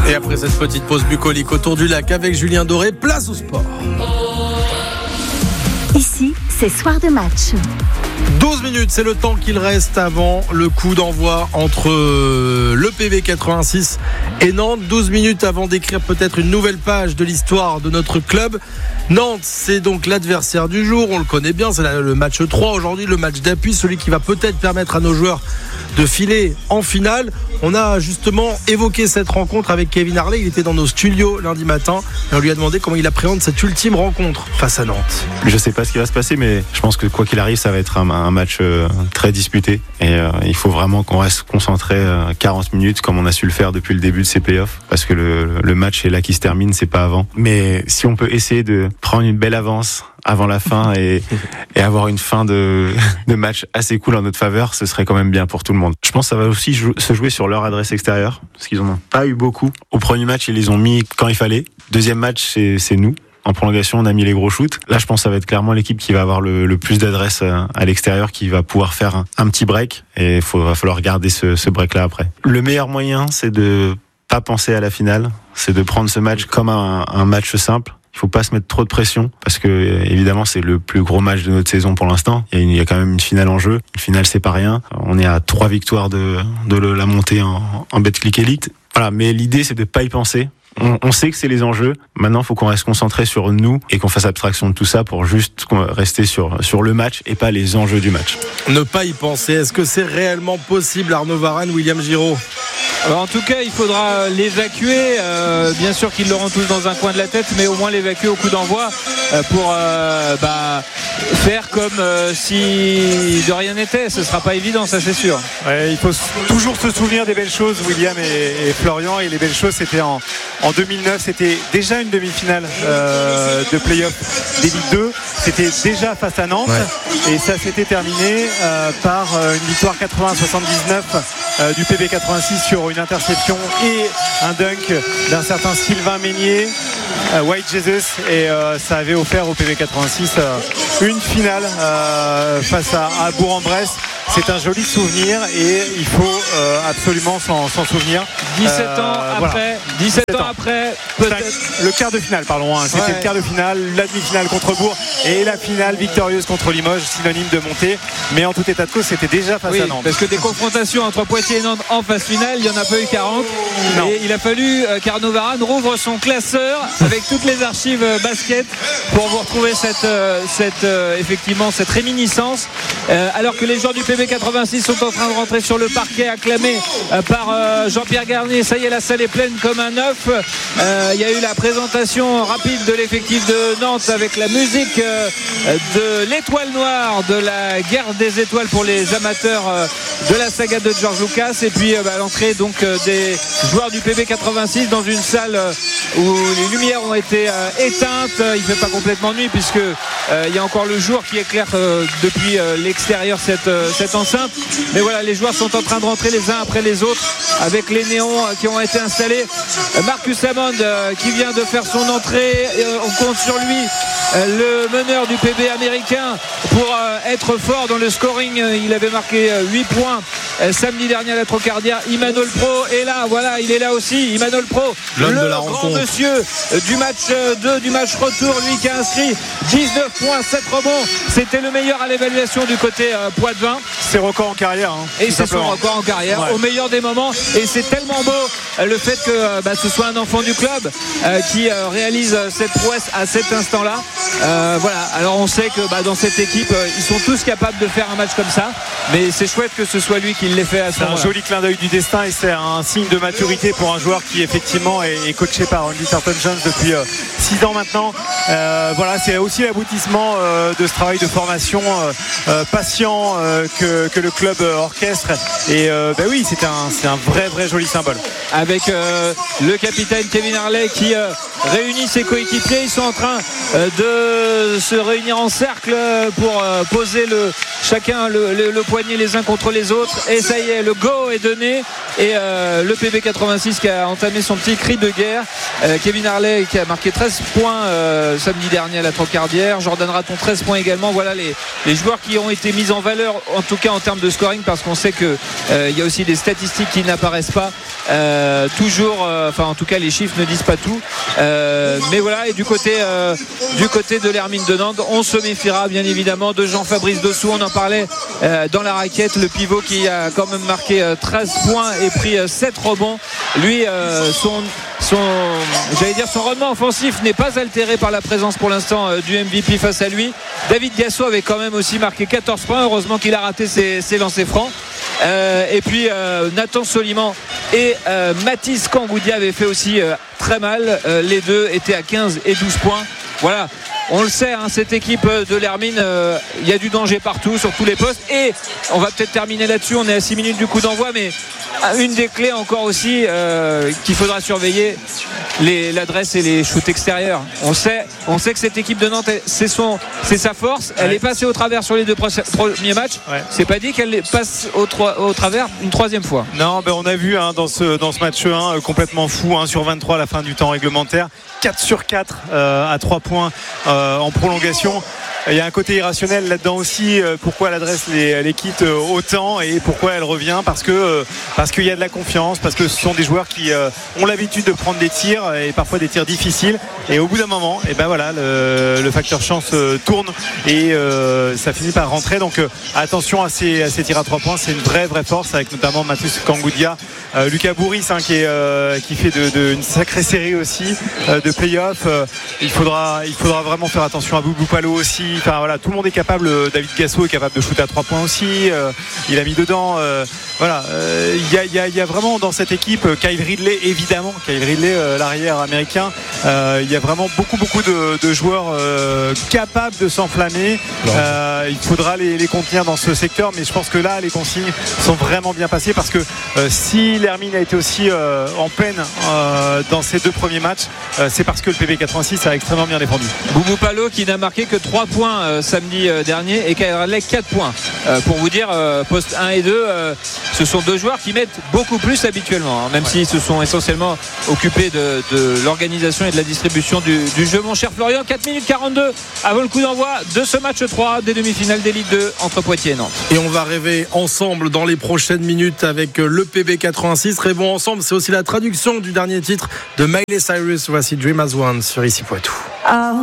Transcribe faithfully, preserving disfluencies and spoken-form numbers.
Et après cette petite pause bucolique autour du lac avec Julien Doré, place au sport. Ici, c'est soir de match. douze minutes, c'est le temps qu'il reste avant le coup d'envoi entre le P V quatre-vingt-six et Nantes. douze minutes avant d'écrire peut-être une nouvelle page de l'histoire de notre club. Nantes, c'est donc l'adversaire du jour, on le connaît bien, c'est le match trois aujourd'hui, le match d'appui, celui qui va peut-être permettre à nos joueurs de filer en finale. On a justement évoqué cette rencontre avec Kevin Harley, il était dans nos studios lundi matin et on lui a demandé comment il appréhende cette ultime rencontre face à Nantes. Je sais pas ce qui va se passer, mais je pense que quoi qu'il arrive, ça va être un, un match euh, très disputé et euh, il faut vraiment qu'on reste concentré euh, quarante minutes comme on a su le faire depuis le début de ces playoffs, parce que le, le match est là qui se termine, c'est pas avant. Mais si on peut essayer de prendre une belle avance avant la fin et, et avoir une fin de, de match assez cool en notre faveur, ce serait quand même bien pour tout le monde. Je pense que ça va aussi jou- se jouer sur leur adresse extérieure, parce qu'ils en ont pas eu beaucoup. Au premier match, ils les ont mis quand il fallait. Deuxième match, c'est, c'est nous. En prolongation, on a mis les gros shoots. Là, je pense que ça va être clairement l'équipe qui va avoir le, le plus d'adresse à l'extérieur, qui va pouvoir faire un, un petit break. Et il va falloir garder ce, ce break-là après. Le meilleur moyen, c'est de pas penser à la finale. C'est de prendre ce match comme un, un match simple. Il faut pas se mettre trop de pression parce que évidemment c'est le plus gros match de notre saison pour l'instant. Il y a, une, il y a quand même une finale en jeu. Une finale, c'est pas rien. On est à trois victoires de, de la montée en, en Betclic Elite. Voilà, mais l'idée c'est de pas y penser. On, on sait que c'est les enjeux. Maintenant, il faut qu'on reste concentré sur nous et qu'on fasse abstraction de tout ça pour juste rester sur, sur le match et pas les enjeux du match. Ne pas y penser. Est-ce que c'est réellement possible, Arnaud Varane, William Giraud ? Alors en tout cas, il faudra l'évacuer. Euh, bien sûr qu'ils l'auront tous dans un coin de la tête, mais au moins l'évacuer au coup d'envoi euh, pour euh, bah, faire comme euh, si de rien n'était. Ce sera pas évident, ça c'est sûr. Ouais, il faut toujours se souvenir des belles choses, William et, et Florian. Et les belles choses, c'était en, en deux mille neuf, c'était déjà une demi-finale euh, de play-off des Ligue deux. C'était déjà face à Nantes, ouais. Et ça s'était terminé euh, par euh, une victoire quatre-vingts à soixante-dix-neuf euh, du P V quatre-vingt-six sur une interception et un dunk d'un certain Sylvain Meignier, euh, White Jesus, et euh, ça avait offert au P V quatre-vingt-six euh, une finale euh, face à, à Bourg-en-Bresse. C'est un joli souvenir et il faut euh, absolument s'en, s'en souvenir. dix-sept ans euh, après, voilà. dix-sept ans après, peut-être. Le quart de finale, pardon. Hein. C'était ouais. le quart de finale, la demi-finale contre Bourg et la finale victorieuse contre Limoges, synonyme de montée. Mais en tout état de cause, c'était déjà face oui, à Nantes. Parce que des confrontations entre Poitiers et Nantes en phase finale, il n'y en a pas eu quarante. Non. Et il a fallu euh, qu'Arnaud Varane rouvre son classeur avec toutes les archives euh, basket pour vous retrouver cette, euh, cette, euh, effectivement, cette réminiscence. Euh, alors que les joueurs du P V quatre-vingt-six sont en train de rentrer sur le parquet acclamés euh, par euh, Jean-Pierre Garnier. Ça y est, la salle est pleine comme un œuf. Euh, il y a eu la présentation rapide de l'effectif de Nantes avec la musique euh, de l'Étoile Noire, de la guerre des étoiles pour les amateurs euh, de la saga de George Lucas. Et puis euh, bah, l'entrée donc euh, des joueurs du P V quatre-vingt-six dans une salle euh, où les lumières ont été euh, éteintes. Il ne fait pas complètement nuit puisque euh, il y a encore le jour qui éclaire euh, depuis euh, l'extérieur cette, euh, cette enceinte. Mais voilà, les joueurs sont en train de rentrer les uns après les autres avec les néons qui ont été installés. Marcus Hammond euh, qui vient de faire son entrée. Euh, on compte sur lui, euh, le meneur du P B américain, pour euh, être fort dans le scoring. Il avait marqué euh, huit points euh, samedi dernier à la Trocardière. Imanol Pro est là, voilà, il est là aussi. Imanol Pro, l'homme le de la grand rencontre. monsieur du match deux, du match retour, lui qui a inscrit dix-neuf points, sept rebonds. C'était le meilleur à l'évaluation du côté euh, Poitevin. C'est record en carrière. Hein, et c'est son record en carrière, ouais. Au meilleur des moments. Et c'est tellement beau euh, le fait que euh, bah, ce soit un enfant du club euh, qui euh, réalise euh, cette prouesse à cet instant-là. Euh, voilà. Alors on sait que bah, dans cette équipe, euh, ils sont tous capables de faire un match comme ça. Mais c'est chouette que ce soit lui qui l'ait fait à ce C'est moment-là. un joli clin d'œil du destin et c'est un signe de maturité pour un joueur qui effectivement est, est coaché par Andy Thornton-Jones depuis euh, six ans maintenant. Euh, voilà, c'est aussi l'aboutissement euh, de ce travail de formation euh, euh, patient euh, que, que le club euh, orchestre. Et euh, bah oui, c'est un, c'est un vrai, vrai joli symbole. Avec euh, le capitaine Kevin Harley qui euh, réunit ses coéquipiers. Ils sont en train euh, de se réunir en cercle pour euh, poser le, chacun le, le, le poignet les uns contre les autres. Et ça y est, le go est donné. Et euh, le P V quatre-vingt-six qui a entamé son petit cri de guerre. Euh, Kevin Harley qui a marqué treize points euh, samedi dernier à la Trocardière. Jordan Raton treize points également. Voilà les, les joueurs qui ont été mis en valeur, en tout cas en termes de scoring, parce qu'on sait que euh, il y a aussi des statistiques qui n'apparaissent pas euh, toujours, euh, enfin en tout cas les chiffres ne disent pas tout, euh, mais voilà. Et du côté euh, du côté de l'Hermine de Nantes, on se méfiera bien évidemment de Jean-Fabrice Dossou. On en parlait euh, dans la raquette, le pivot qui a quand même marqué euh, treize points et pris euh, sept rebonds. Lui euh, son son j'allais dire son rendement offensif n'est pas altéré par la présence pour l'instant euh, du M V P face à lui. David Gasso avait quand même aussi marqué quatorze points, heureusement qu'il a raté ses, ses lancers francs. Euh, et puis euh, Nathan Soliman et euh, Mathis Kangoudia avaient fait aussi euh, très mal. Euh, les deux étaient à quinze et douze points. Voilà, on le sait, hein, cette équipe de l'Hermine, il euh, y a du danger partout, sur tous les postes. Et on va peut-être terminer là-dessus, on est à six minutes du coup d'envoi, mais une des clés encore aussi euh, qu'il faudra surveiller, les, l'adresse et les shoots extérieurs. On sait, on sait que cette équipe de Nantes, c'est, son, c'est sa force. Elle ouais. est passée au travers sur les deux premiers matchs. Ouais. C'est pas dit qu'elle passe au, au travers une troisième fois. Non, ben on a vu hein, dans, ce, dans ce match un euh, complètement fou, un sur vingt-trois à la fin du temps réglementaire, quatre sur quatre euh, à trois points euh, en prolongation. Il y a un côté irrationnel là-dedans aussi. Pourquoi elle adresse les, les quitte autant et pourquoi elle revient, parce que parce qu'il y a de la confiance, parce que ce sont des joueurs qui euh, ont l'habitude de prendre des tirs et parfois des tirs difficiles, et au bout d'un moment et ben voilà le, le facteur chance euh, tourne et euh, ça finit par rentrer. Donc euh, attention à ces, à ces tirs à trois points, c'est une vraie vraie force, avec notamment Mathis Kangoudia, euh, Lucas Bourris hein, qui, est, euh, qui fait de, de, une sacrée série aussi euh, de play-off. Euh, il faudra il faudra vraiment faire attention à Boubou Palo aussi. Enfin voilà, tout le monde est capable. David Gasso est capable de shooter à trois points aussi. Euh, il a mis dedans. Euh, voilà, il euh, y, y, y a vraiment dans cette équipe Kyle Ridley, évidemment. Kyle Ridley, euh, l'arrière américain. Il euh, y a vraiment beaucoup beaucoup de, de joueurs euh, capables de s'enflammer. Euh, il faudra les, les contenir dans ce secteur, mais je pense que là, les consignes sont vraiment bien passées, parce que euh, si l'Hermine a été aussi euh, en peine euh, dans ces deux premiers matchs, euh, c'est parce que le P V quatre-vingt-six a extrêmement bien défendu. Boubou Palo qui n'a marqué que trois points Euh, samedi euh, dernier, et Kyle Ridley quatre points. Euh, pour vous dire, euh, poste un et deux, euh, ce sont deux joueurs qui mettent beaucoup plus habituellement, hein, même ouais. s'ils se sont essentiellement occupés de, de l'organisation et de la distribution du, du jeu. Mon cher Florian, quatre minutes quarante-deux avant le coup d'envoi de ce match trois des demi-finales d'Élite deux entre Poitiers et Nantes. Et on va rêver ensemble dans les prochaines minutes avec le P B quatre-vingt-six. Rêvons ensemble, c'est aussi la traduction du dernier titre de Miley Cyrus. Voici Dream As One sur Ici Poitou. Oh.